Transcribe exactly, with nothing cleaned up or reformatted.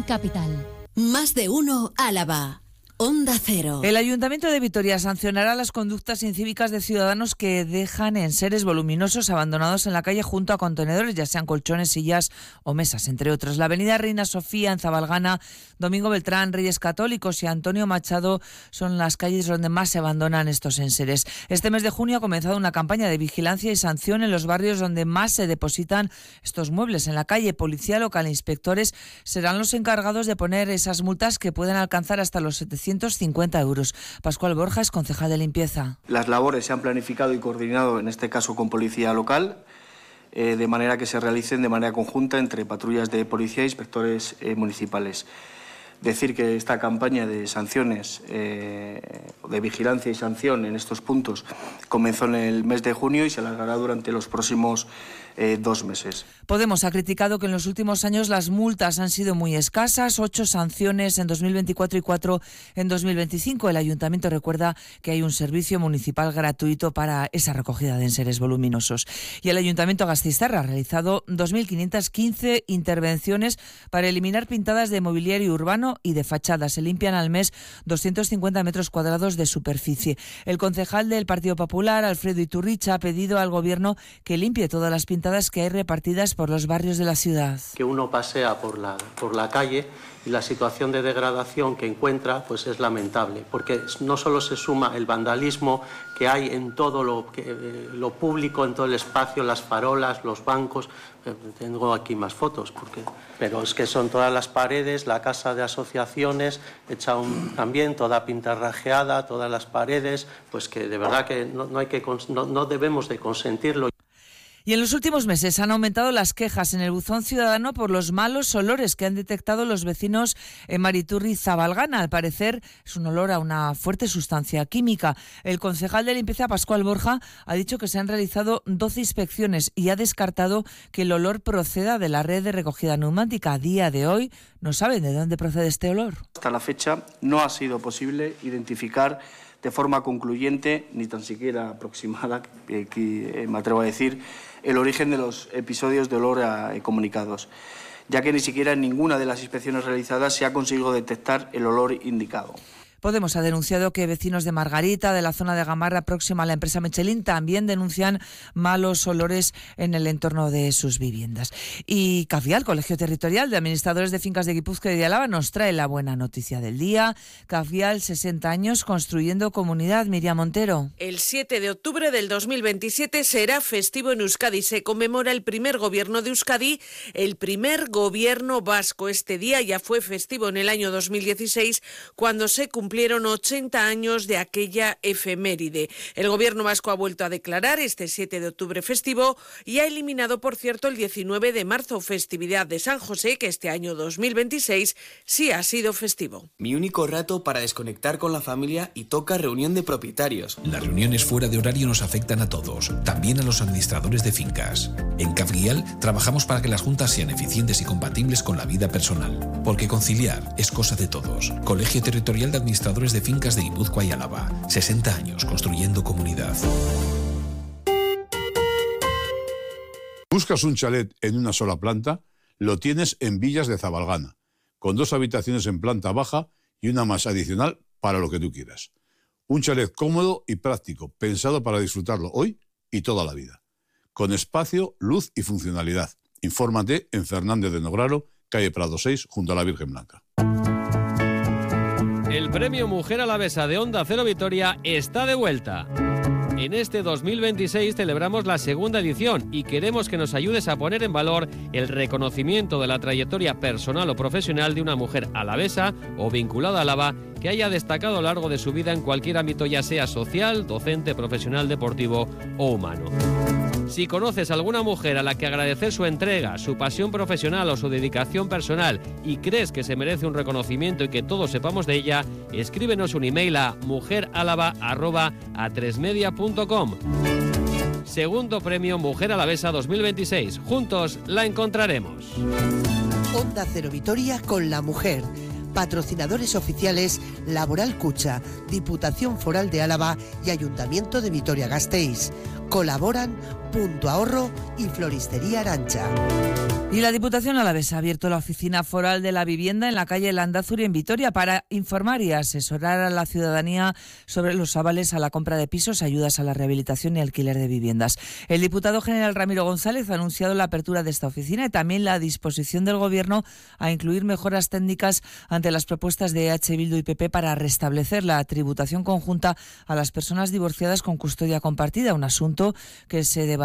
Capital. Más de uno Álava. Onda Cero. El Ayuntamiento de Vitoria sancionará las conductas incívicas de ciudadanos que dejan enseres voluminosos abandonados en la calle junto a contenedores, ya sean colchones, sillas o mesas, entre otros. La avenida Reina Sofía en Zabalgana, Domingo Beltrán, Reyes Católicos y Antonio Machado son las calles donde más se abandonan estos enseres. Este mes de junio ha comenzado una campaña de vigilancia y sanción en los barrios donde más se depositan estos muebles. En la calle, policía local e inspectores serán los encargados de poner esas multas que pueden alcanzar hasta los setecientos cincuenta euros. Pascual Borja es concejal de limpieza. Las labores se han planificado y coordinado, en este caso con policía local, eh, de manera que se realicen de manera conjunta entre patrullas de policía e inspectores eh, municipales. Decir que esta campaña de sanciones, eh, de vigilancia y sanción en estos puntos comenzó en el mes de junio y se alargará durante los próximos eh, dos meses. Podemos ha criticado que en los últimos años las multas han sido muy escasas, ocho sanciones en dos mil veinticuatro y cuatro en dos mil veinticinco. El Ayuntamiento recuerda que hay un servicio municipal gratuito para esa recogida de enseres voluminosos. Y el Ayuntamiento gasteiztarra ha realizado dos mil quinientas quince intervenciones para eliminar pintadas de mobiliario urbano y de fachada. Se limpian al mes doscientos cincuenta metros cuadrados de superficie. El concejal del Partido Popular, Alfredo Iturricha, ha pedido al Gobierno que limpie todas las pintadas que hay repartidas por los barrios de la ciudad. Que uno pasea por la, por la calle y la situación de degradación que encuentra pues es lamentable, porque no solo se suma el vandalismo que hay en todo lo, que, eh, lo público, en todo el espacio, las farolas, los bancos. Eh, tengo aquí más fotos, porque, pero es que son todas las paredes, la casa de asociaciones, hecha un, también toda pintarrajeada, todas las paredes, pues que de verdad que no, no, hay que, no, no debemos de consentirlo. Y en los últimos meses han aumentado las quejas en el buzón ciudadano por los malos olores que han detectado los vecinos en Mariturri y Zabalgana. Al parecer es un olor a una fuerte sustancia química. El concejal de limpieza, Pascual Borja, ha dicho que se han realizado doce inspecciones y ha descartado que el olor proceda de la red de recogida neumática. A día de hoy no saben de dónde procede este olor. Hasta la fecha no ha sido posible identificar de forma concluyente, ni tan siquiera aproximada, que, que eh, me atrevo a decir, el origen de los episodios de olor a, a comunicados, ya que ni siquiera en ninguna de las inspecciones realizadas se ha conseguido detectar el olor indicado. Podemos ha denunciado que vecinos de Margarita, de la zona de Gamarra próxima a la empresa Michelin, también denuncian malos olores en el entorno de sus viviendas. Y CAFIAL, Colegio Territorial de Administradores de Fincas de Guipúzcoa y de Álava, nos trae la buena noticia del día. CAFIAL, sesenta años construyendo comunidad. Miriam Montero. El siete de octubre del dos mil veintisiete será festivo en Euskadi. Se conmemora el primer gobierno de Euskadi, el primer gobierno vasco. Este día ya fue festivo en el año dos mil dieciséis, cuando se cumplió Cumplieron ochenta años de aquella efeméride. El gobierno vasco ha vuelto a declarar este siete de octubre festivo y ha eliminado, por cierto, el diecinueve de marzo, festividad de San José, que este año dos mil veintiséis sí ha sido festivo. Mi único rato para desconectar con la familia y toca reunión de propietarios. Las reuniones fuera de horario nos afectan a todos, también a los administradores de fincas. En CAFIAL trabajamos para que las juntas sean eficientes y compatibles con la vida personal, porque conciliar es cosa de todos. Colegio Territorial de Administradores Administradores de Fincas de Guipúzcoa y Álava. sesenta años construyendo comunidad. ¿Buscas un chalet en una sola planta? Lo tienes en Villas de Zabalgana, con dos habitaciones en planta baja y una más adicional para lo que tú quieras. Un chalet cómodo y práctico, pensado para disfrutarlo hoy y toda la vida. Con espacio, luz y funcionalidad. Infórmate en Fernández de Nograro, calle Prado seis, junto a la Virgen Blanca. El Premio Mujer Alavesa de Onda Cero Vitoria está de vuelta. En este dos mil veintiséis celebramos la segunda edición y queremos que nos ayudes a poner en valor el reconocimiento de la trayectoria personal o profesional de una mujer alavesa o vinculada a Álava que haya destacado a lo largo de su vida en cualquier ámbito, ya sea social, docente, profesional, deportivo o humano. Si conoces a alguna mujer a la que agradecer su entrega, su pasión profesional o su dedicación personal y crees que se merece un reconocimiento y que todos sepamos de ella, escríbenos un email a mujeralava arroba a tres media punto com. Segundo Premio Mujer Alavesa dos mil veintiséis. Juntos la encontraremos. Onda Cero Vitoria con la mujer. Patrocinadores oficiales Laboral Cucha, Diputación Foral de Álava y Ayuntamiento de Vitoria-Gasteiz. Colaboran Punto Ahorro y Floristería Arancha. Y la Diputación Alavesa ha abierto la Oficina Foral de la Vivienda en la calle Landázuri en Vitoria para informar y asesorar a la ciudadanía sobre los avales a la compra de pisos, ayudas a la rehabilitación y alquiler de viviendas. El diputado general Ramiro González ha anunciado la apertura de esta oficina y también la disposición del Gobierno a incluir mejoras técnicas ante las propuestas de E H Bildu y P P para restablecer la tributación conjunta a las personas divorciadas con custodia compartida, un asunto que se debate